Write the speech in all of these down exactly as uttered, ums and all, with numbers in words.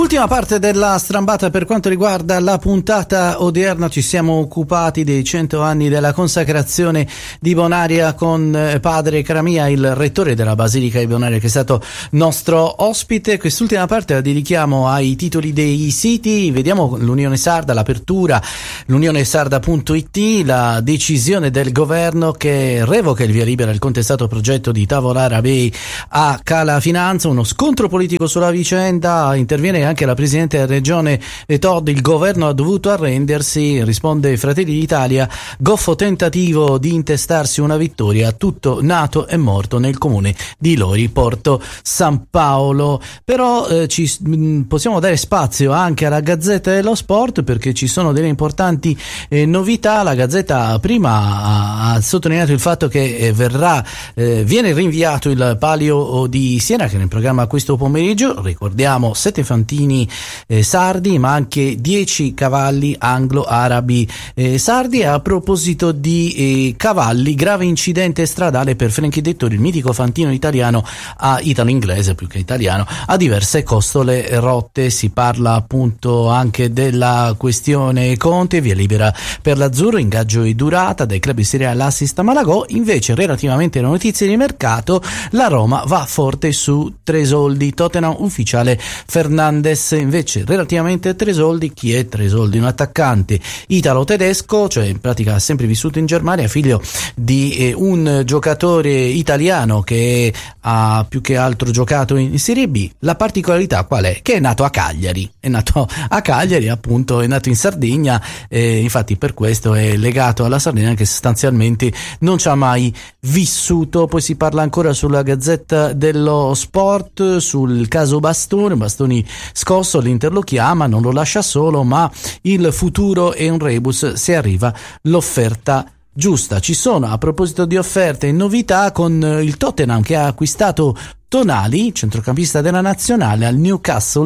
Ultima parte della strambata per quanto riguarda la puntata odierna. Ci siamo occupati dei cento anni della consacrazione di Bonaria con padre Caramia, il rettore della Basilica di Bonaria, che è stato nostro ospite. Quest'ultima parte la dedichiamo ai titoli dei siti. Vediamo l'Unione Sarda, l'apertura, l'unione sarda punto it, la decisione del governo che revoca il via libera al contestato progetto di Tavola Arabei a Cala Finanza, uno scontro politico sulla vicenda. Interviene anche la Presidente della Regione Tod. Il governo ha dovuto arrendersi, risponde Fratelli d'Italia, goffo tentativo di intestarsi una vittoria, tutto nato e morto nel comune di Lori, Porto San Paolo. Però eh, ci mh, possiamo dare spazio anche alla Gazzetta dello Sport, perché ci sono delle importanti eh, novità. La Gazzetta prima ha, ha sottolineato il fatto che eh, verrà eh, viene rinviato il Palio di Siena, che è nel programma questo pomeriggio. Ricordiamo sette fantini eh, sardi, ma anche dieci cavalli anglo-arabi eh, sardi. A proposito di eh, cavalli, grave incidente stradale per Frankie Dettori, il mitico fantino italiano a italo-inglese più che italiano, ha diverse costole rotte. Si parla appunto anche della questione Conte, via libera per l'Azzurro, ingaggio e durata dai club di Serie A, l'assist a Malagò. Invece, relativamente alle notizie di mercato, la Roma va forte su Tresoldi, Tottenham ufficiale Fernandez. Invece, relativamente a Tresoldi, chi è Tresoldi? Un attaccante italo-tedesco, cioè in pratica ha sempre vissuto in Germania, figlio di eh, un giocatore italiano che ha più che altro giocato in Serie B. La particolarità qual è? Che è nato a Cagliari, è nato a Cagliari appunto, è nato in Sardegna, eh, infatti per questo è legato alla Sardegna, anche se sostanzialmente non ci ha mai vissuto. Poi si parla ancora sulla Gazzetta dello Sport sul caso Bastoni, Bastoni scosso, l'Inter lo chiama, non lo lascia solo, ma il futuro è un rebus se arriva l'offerta giusta. Ci sono, a proposito di offerte e novità, con il Tottenham che ha acquistato Tonali, centrocampista della nazionale, al Newcastle,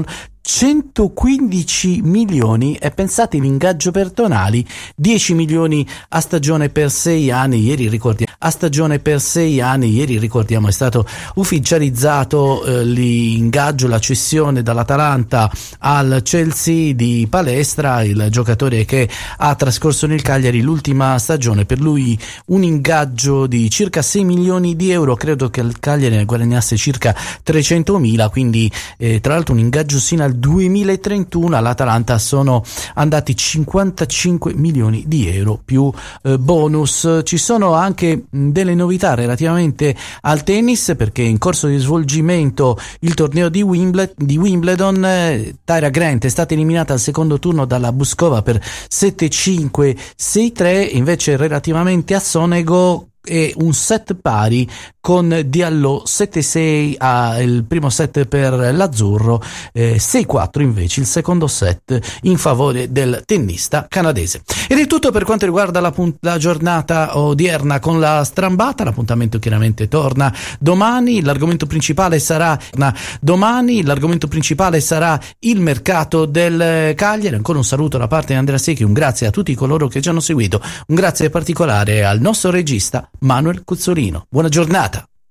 centoquindici milioni, e pensate l'ingaggio per Tonali, dieci milioni a stagione per sei anni. Ieri ricordiamo a stagione per sei anni ieri ricordiamo è stato ufficializzato eh, l'ingaggio, la cessione dall'Atalanta al Chelsea di Palestra, il giocatore che ha trascorso nel Cagliari l'ultima stagione. Per lui un ingaggio di circa sei milioni di euro, credo che il Cagliari ne guadagnasse circa trecentomila, quindi eh, tra l'altro un ingaggio sino al duemilatrentuno. All'Atalanta sono andati cinquantacinque milioni di euro più eh, bonus. Ci sono anche mh, delle novità relativamente al tennis, perché è in corso di svolgimento il torneo di, Wimbledon, di Wimbledon. eh, Tyra Grant è stata eliminata al secondo turno dalla Buskova per sette cinque sei tre. Invece relativamente a Sonego e un set pari con Diallo, sette sei a il primo set per l'Azzurro, eh, sei quattro invece il secondo set in favore del tennista canadese. Ed è tutto per quanto riguarda la, punt- la giornata odierna con la strambata. L'appuntamento chiaramente torna domani. L'argomento principale sarà domani l'argomento principale sarà il mercato del Cagliari. Ancora un saluto da parte di Andrea Secchi, un grazie a tutti coloro che ci hanno seguito, un grazie particolare al nostro regista Manuel Cuzzolino. Buona giornata.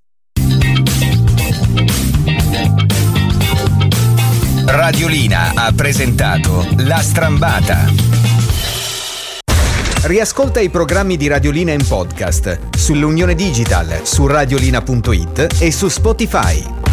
Radiolina ha presentato La Strambata. Riascolta i programmi di Radiolina in podcast sull'Unione Digital, su radiolina punto it e su Spotify.